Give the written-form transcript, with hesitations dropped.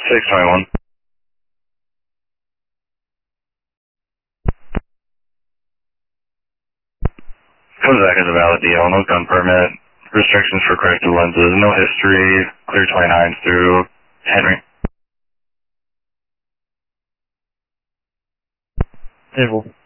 621. Comes back as a valid deal, no gun permit, restrictions for corrective lenses, no history, clear 29 through Henry. Table.